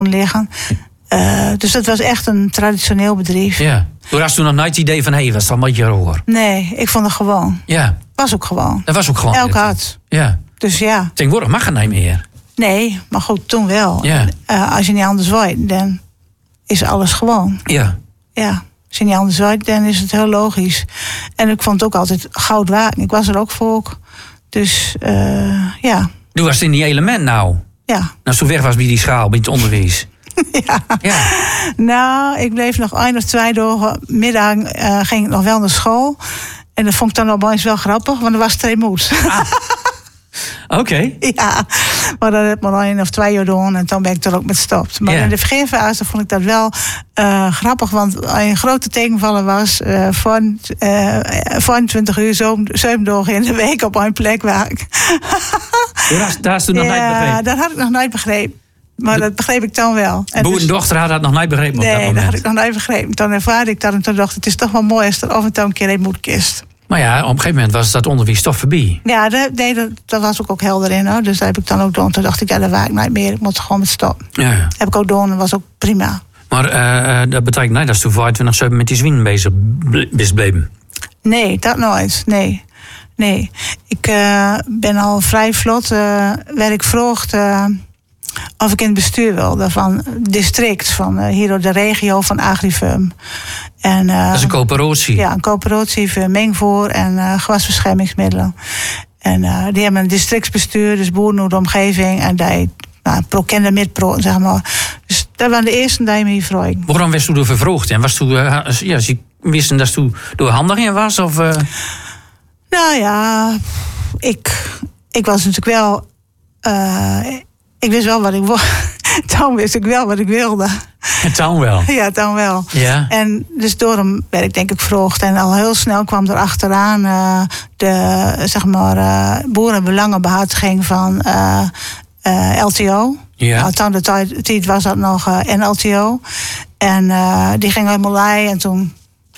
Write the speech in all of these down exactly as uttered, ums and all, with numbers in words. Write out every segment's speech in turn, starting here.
liggen. Uh, dus dat was echt een traditioneel bedrijf. Ja. Toen had toen nog nooit het idee van, hé, hey, was dat een beetje hoger? Nee, ik vond het gewoon. Ja. Was ook gewoon. Dat was ook gewoon. Elk had. Ja. Dus ja. Tegenwoordig mag het niet meer. Nee, maar goed, toen wel. Ja. Uh, als je niet anders weet, dan is alles gewoon. Ja. Ja. Als je niet anders weet, dan is het heel logisch. En ik vond het ook altijd goud waard. Ik was er ook voor ook. Dus uh, ja. Toen was het in die element nou. Ja. Nou, zo weg was bij die schaal, bij het onderwijs. Ja. Ja. Nou, ik bleef nog één of twee dagen. Middag uh, ging ik nog wel naar school. En dat vond ik dan opeens wel grappig, want er was twee moed. Ah. Oké. Okay. Ja, maar dan heb ik maar één of twee jaar doen en dan ben ik er ook met gestopt. Maar yeah. in de beginfase vond ik dat wel uh, grappig, want een grote tegenvaller was uh, van uh, vijfentwintig uur, zeven dagen in de week op een plek waar ik. Daar hast u nog ja, nooit begrepen? Ja, dat had ik nog nooit begrepen. Maar de, dat begreep ik dan wel. Boerendochter had dat nog nooit begrepen op nee, dat moment? Nee, dat had ik nog nooit begrepen. Toen ervaarde ik dat en toen dacht ik, het is toch wel mooi als er af en toe een keer een moet kist. Maar ja, op een gegeven moment was dat onderwijs toch voorbij. Ja, dat, nee, dat, dat was ook, ook helder in. Hoor. Dus dat heb ik dan ook doen. Toen dacht ik, ja, dat waar ik niet meer. Ik moet er gewoon met stoppen. Ja, ja. Heb ik ook doen en dat was ook prima. Maar uh, dat betekent niet dat ze vijfentwintig zeven met die zwien bezig bent bleven? Nee, dat nooit. Nee. Nee. Ik uh, ben al vrij vlot. Uh, werd ik vroeg uh, of ik in het bestuur wilde van het district. Van uh, hier door de regio van Agrifum. En, uh, dat is een coöperatie? Ja, een coöperatie voor mengvoer en uh, gewasbeschermingsmiddelen. En uh, die hebben een districtsbestuur, dus boeren door de omgeving. En die nou, pro-kende met-pro, zeg maar. Dus dat waren de eerste die me hier vroegen. Waarom werd u door vervroegd? En was toen, uh, ja, ze wisten dat u door handig in was? Of, uh... Nou ja, ik, ik was natuurlijk wel... Uh, ik wist wel wat ik wilde. Toen wist ik wel wat ik wilde. En toen wel? Ja, toen wel. Ja. En dus daarom werd ik denk ik verhoogd. En al heel snel kwam er achteraan uh, de zeg maar, uh, boerenbelangenbehartiging van uh, uh, L T O. Ja. Nou, toen de tijd was dat nog uh, N L T O. En uh, die ging helemaal lei. En toen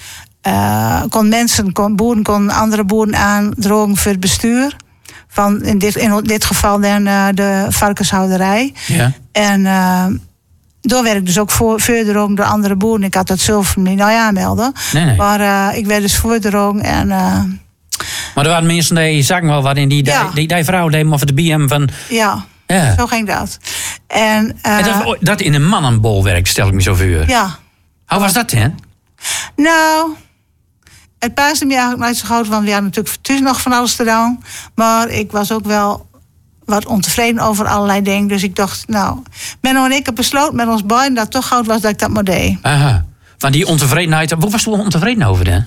uh, kon mensen, kon, boeren konden andere boeren aandrogen voor het bestuur. Van in dit, in dit geval dan uh, de varkenshouderij. Ja. En uh, door werd ik dus ook voor, verder door andere boeren. Ik had dat zelf niet nou aanmelden. Nee, nee. Maar uh, ik werd dus verder en. Uh, maar er waren mensen die zagen wel wat in die, ja. die, die, die vrouw deed of de B M van. Ja, ja, zo ging dat. En, uh, en dat, dat in een mannenbolwerk, stel ik me zo voor. Ja. Hoe was dat, hè? Nou. Het paasde me eigenlijk nooit zo groot, want we hadden natuurlijk thuis nog van alles te doen. Maar ik was ook wel wat ontevreden over allerlei dingen. Dus ik dacht, nou, Menno en ik hebben besloten met ons beiden dat het toch goud was dat ik dat maar deed. Aha. Van die ontevredenheid, waar was je ontevreden over dan?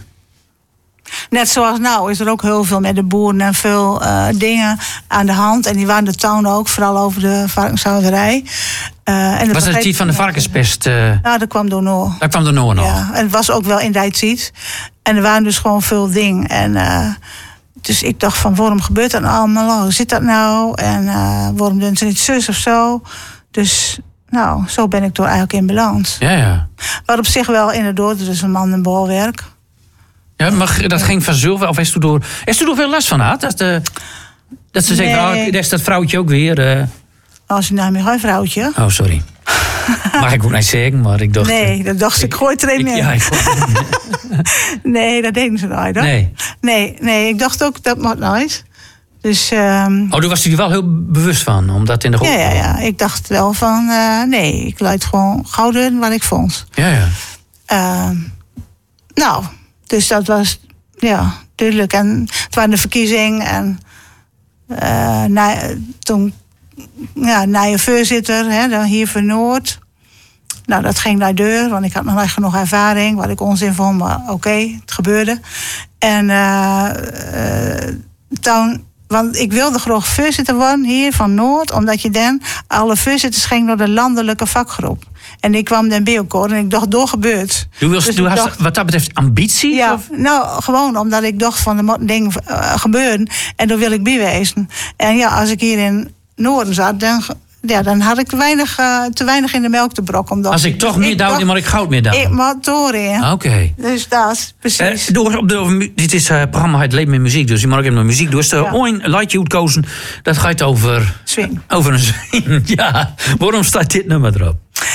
Net zoals nou is er ook heel veel met de boeren en veel uh, dingen aan de hand. En die waren de town ook, vooral over de varkenshouderij. Uh, en was dat de tijd van de varkenspest? Uh... Nou, dat kwam door Noor. Dat kwam door Noor nog. Ja, en het was ook wel in die tijd. En er waren dus gewoon veel dingen. En uh, dus ik dacht van, waarom gebeurt dat nou allemaal? Hoe zit dat nou? En uh, waarom doen ze niet zus of zo? Dus nou, zo ben ik door eigenlijk in balans. Ja, ja. Wat op zich wel inderdaad, dus een man en bolwerk. Ja, maar dat ging vanzelf, of is toen door, is toen door veel last van had? Dat, uh, dat ze nee. zeggen, oh, dat is dat vrouwtje ook weer. Uh... Als je nou meer een vrouwtje. Oh, sorry. Mag ik ook niet zeggen, maar ik dacht... Nee, dat dacht ik, ik gooi er een in. Ja, ik gooi Nee, dat deden ze nooit. Hoor. Nee. nee. Nee, ik dacht ook, dat moet nooit. Dus, um... Oh, daar was u er wel heel bewust van, om dat in de grond ja, ja, ja, ik dacht wel van, uh, nee, ik luid gewoon gauw doen wat ik vond. Ja, ja. Uh, nou, dus dat was, ja, duidelijk. En het waren de verkiezingen en uh, na, toen, ja, na je voorzitter, hè, dan hier voor Noord. Nou, dat ging naar de deur, want ik had nog niet genoeg ervaring, wat ik onzin vond, maar oké, okay, het gebeurde. En uh, uh, toen, want ik wilde graag voorzitter worden hier van Noord, omdat je dan alle voorzitters ging door de landelijke vakgroep. En ik kwam dan bij elkaar en ik dacht, door gebeurt. U was, dus u had, dacht, wat dat betreft ambitie? Ja, of? nou, gewoon omdat ik dacht van, er moeten dingen uh, gebeuren. En daar wil ik bij wezen. En ja, als ik hier in Noorden zat, dan, ja, dan had ik weinig, uh, te weinig in de melk te brokken. Omdat Als ik toch meer douw, dan moet ik goud meer douwen. Ik moet doorheen. Oké. Okay. Dus dat, precies. Uh, door, op de, dit is het uh, programma Het Leven met Muziek, dus je mag ook even met muziek doen. Dus er ooit een liedje uitkozen, dat gaat over... Swing. Over een swing, ja. Waarom staat dit nummer erop?